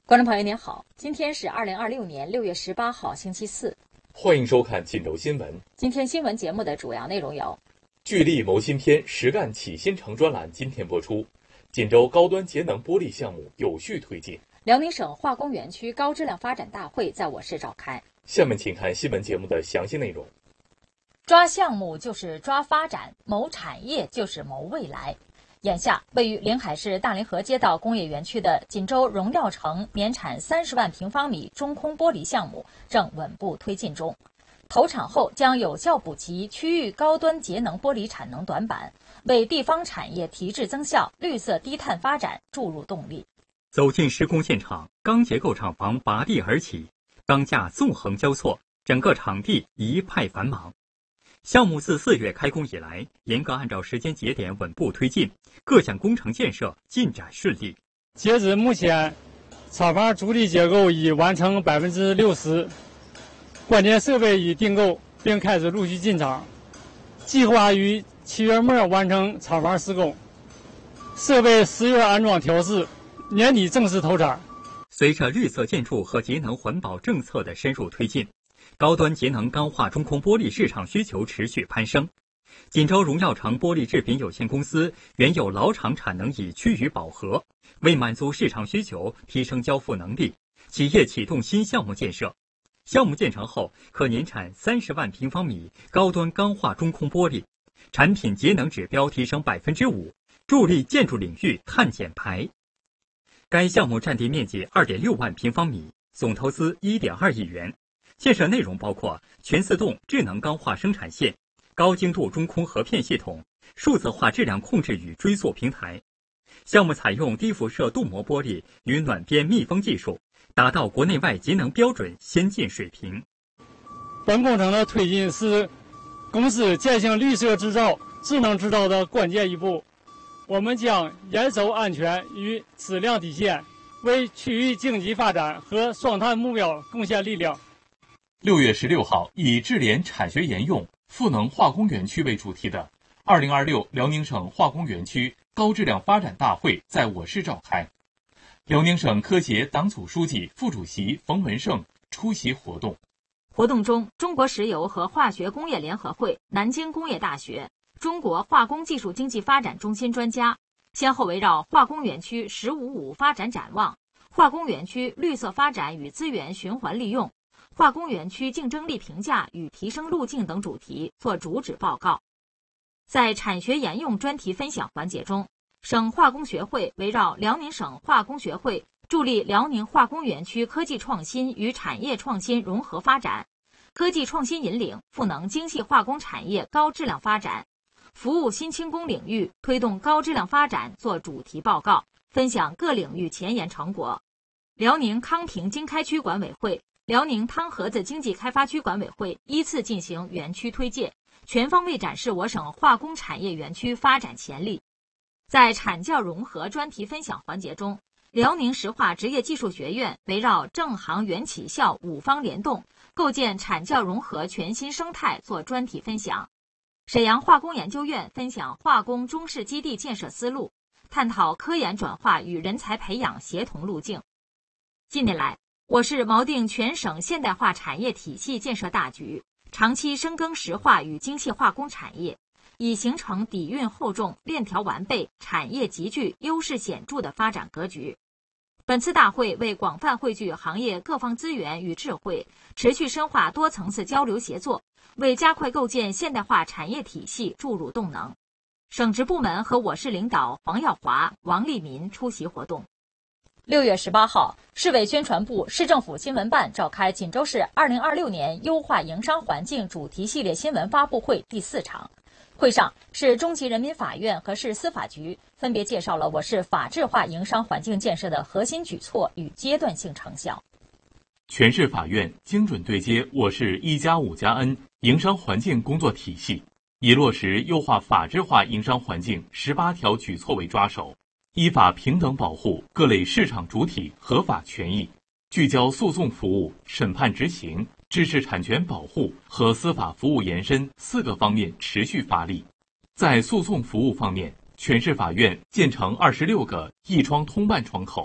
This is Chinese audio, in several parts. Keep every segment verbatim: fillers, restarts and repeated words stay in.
观众朋友您好，今天是二零二六年六月十八号星期四， 欢迎收看锦州新闻。 今天新闻节目的主要内容有： 聚力谋新篇，实干启新城专栏今天播出；锦州高端节能玻璃项目有序推进； 辽宁省化工园区高质量发展大会在我市召开。 下面请看新闻节目的详细内容。 抓项目就是抓发展，谋产业就是谋未来。眼下，位于临海市大凌河街道工业园区的锦州荣耀城年产三十万平方米中空玻璃项目正稳步推进中。投产后将有效补齐区域高端节能玻璃产能短板，为地方产业提质增效、绿色低碳发展注入动力。 走进施工现场，钢结构厂房拔地而起，钢架纵横交错，整个场地一派繁忙。项目自四月开工以来，严格按照时间节点稳步推进，各项工程建设进展顺利。 截至目前，厂房主体结构已完成百分之六十，关键设备已订购并开始陆续进场，计划于七月末完成厂房施工，设备十月安装调试，年底正式投产。 随着绿色建筑和节能环保政策的深入推进，高端节能钢化中空玻璃市场需求持续攀升。锦州荣耀城玻璃制品有限公司原有老厂产能已趋于饱和，为满足市场需求，提升交付能力，企业启动新项目建设。项目建成后，可年产三十万平方米高端钢化中空玻璃，产品节能指标提升百分之五，助力建筑领域碳减排。该项目占地面积二点六万平方米，总投资一点二亿元。建设内容包括全自动智能钢化生产线、高精度中空合片系统、数字化质量控制与追溯平台。项目采用低辐射镀膜玻璃与暖边密封技术，达到国内外节能标准先进水平。 本工程的推进是公司践行绿色制造、智能制造的关键一步。我们将严守安全与质量底线，为区域经济发展和双碳目标贡献力量。 六月十六号，以智联产学研用赋能化工园区为主题的二零二六辽宁省化工园区高质量发展大会在我市召开。辽宁省科协党组书记、副主席冯文胜出席活动。 活动中，中国石油和化学工业联合会、南京工业大学、中国化工技术经济发展中心专家先后围绕化工园区“十五五”发展展望、化工园区绿色发展与资源循环利用、化工园区竞争力评价与提升路径等主题作主旨报告。在产学研用专题分享环节中，省化工学会围绕辽宁省化工学会助力辽宁化工园区科技创新与产业创新融合发展，科技创新引领赋能精细化工产业高质量发展，服务新轻工领域推动高质量发展作主题报告，分享各领域前沿成果。辽宁康平经开区管委会、辽宁汤河子经济开发区管委会依次进行园区推介，全方位展示我省化工产业园区发展潜力。在产教融合专题分享环节中，辽宁石化职业技术学院围绕正行原企校五方联动，构建产教融合全新生态做专题分享。沈阳化工研究院分享化工中试基地建设思路，探讨科研转化与人才培养协同路径。近年来，我市锚定全省现代化产业体系建设大局，长期深耕石化与精细化工产业，已形成底蕴厚重、链条完备、产业集聚、优势显著的发展格局。本次大会为广泛汇聚行业各方资源与智慧，持续深化多层次交流协作，为加快构建现代化产业体系注入动能。省直部门和我市领导黄耀华、王立民出席活动。六月十八号，市委宣传部、市政府新闻办召开锦州市二零二六年优化营商环境主题系列新闻发布会第四场。会上，市中级人民法院和市司法局分别介绍了我市法治化营商环境建设的核心举措与阶段性成效。 全市法院精准对接我市一加五加 N 营商环境工作体系，以落实优化法治化营商环境十八条举措为抓手，依法平等保护各类市场主体合法权益，聚焦诉讼服务、审判执行、知识产权保护和司法服务延伸四个方面持续发力。在诉讼服务方面，全市法院建成二十六个一窗通办窗口，开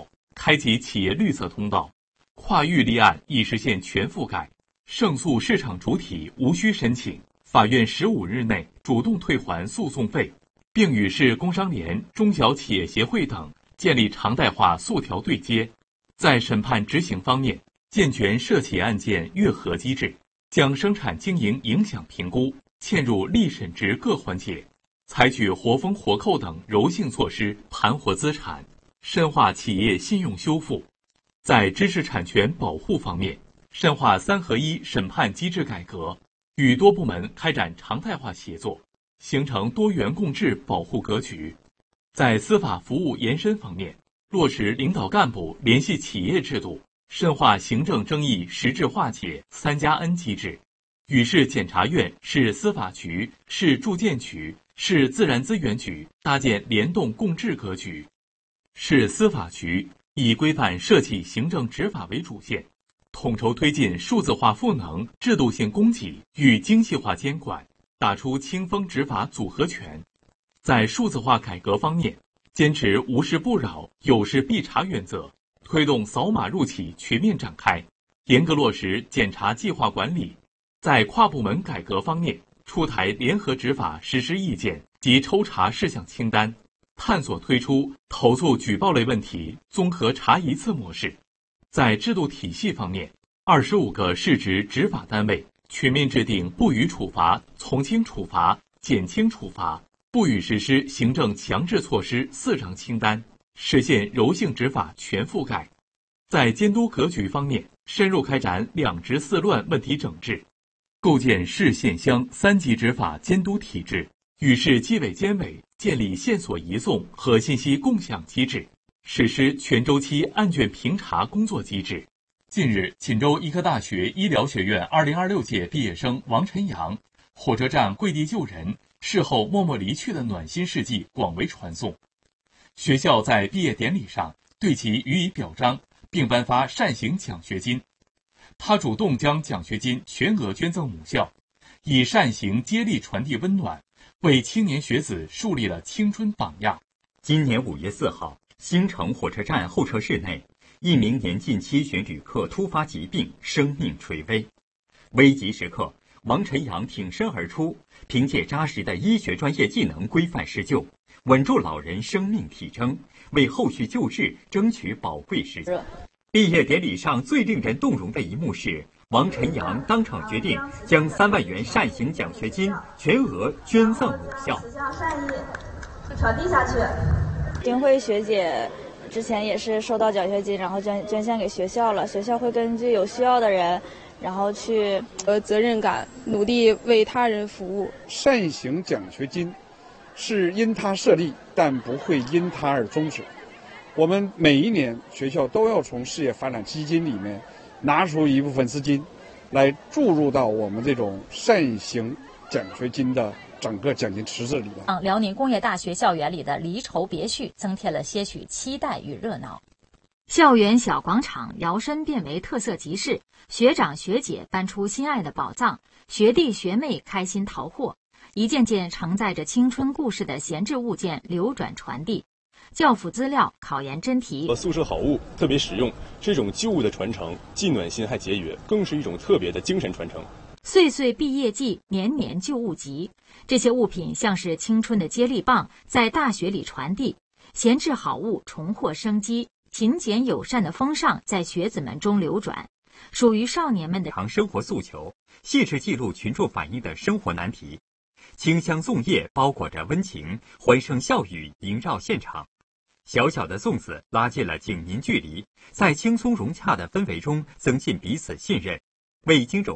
开启企业绿色通道，跨域立案已实现全覆盖，胜诉市场主体无需申请，法院十五日内主动退还诉讼费，并与市工商联、中小企业协会等建立常态化诉调对接。在审判执行方面，健全涉企案件阅核机制，将生产经营影响评估嵌入立审执各环节，采取活封活扣等柔性措施盘活资产，深化企业信用修复。在知识产权保护方面，深化三合一审判机制改革，与多部门开展常态化协作，形成多元共治保护格局。在司法服务延伸方面，落实领导干部联系企业制度，深化行政争议实质化解三加 N 机制，与市检察院、市司法局、市住建局、市自然资源局搭建联动共治格局。市司法局以规范涉企行政执法为主线，统筹推进数字化赋能、制度性供给与精细化监管，打出清风执法组合拳。在数字化改革方面，坚持无事不扰、有事必查原则，推动扫码入企全面展开，严格落实检查计划管理。在跨部门改革方面，出台联合执法实施意见及抽查事项清单，探索推出投诉举报类问题综合查一次模式。在制度体系方面，二十五个市直执法单位全面制定不予处罚、从轻处罚、减轻处罚、不予实施行政强制措施四张清单，实现柔性执法全覆盖。在监督格局方面，深入开展两执四乱问题整治，构建市县乡三级执法监督体制，与市纪委监委建立线索移送和信息共享机制，实施全周期案卷评查工作机制。近日，锦州医科大学医疗学院二零二六届毕业生王晨阳火车站跪地救人，事后默默离去的暖心事迹广为传颂。学校在毕业典礼上对其予以表彰，并颁发善行奖学金。他主动将奖学金全额捐赠母校，以善行接力传递温暖，为青年学子树立了青春榜样。 今年五月四号，新城火车站候车室内，一名年近七旬旅客突发疾病，生命垂危。危急时刻，王晨阳挺身而出，凭借扎实的医学专业技能规范施救，稳住老人生命体征，为后续救治争取宝贵时间。毕业典礼上最令人动容的一幕是，王晨阳当场决定将三万元善行奖学金全额捐赠母校。 善意传递下去。 丁慧学姐之前也是收到奖学金，然后捐捐献给学校了。学校会根据有需要的人，然后去呃责任感，努力为他人服务。 善行奖学金是因他设立，但不会因他而终止。我们每一年学校都要从事业发展基金里面拿出一部分资金，来注入到我们这种善行奖学金的整个奖金池子里了。 辽宁工业大学校园里的离愁别绪增添了些许期待与热闹。校园小广场摇身变为特色集市，学长学姐搬出心爱的宝藏，学弟学妹开心淘货，一件件承载着青春故事的闲置物件流转传递。教辅资料、考研真题、 宿舍好物特别实用，这种旧物的传承既暖心还节约，更是一种特别的精神传承。 岁岁毕业季，年年旧物集，这些物品像是青春的接力棒，在大学里传递，闲置好物重获生机，勤俭友善的风尚在学子们中流转，属于少年们的常生活诉求，细致记录群众反映的生活难题。清香粽叶包裹着温情，欢声笑语萦绕现场。小小的粽子拉近了警民距离，在轻松融洽的氛围中增进彼此信任，为经手